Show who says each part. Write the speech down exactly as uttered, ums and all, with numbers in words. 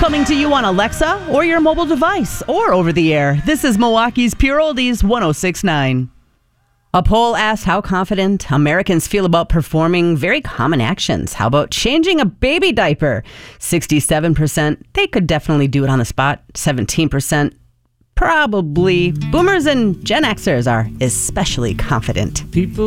Speaker 1: Coming to you on Alexa or your mobile device or over the air. This is Milwaukee's Pure Oldies one oh six point nine. A poll asked how confident Americans feel about performing very common actions. How about changing a baby diaper? sixty-seven percent, they could definitely do it on the spot. seventeen percent, probably. Boomers and Gen Xers are especially confident.
Speaker 2: People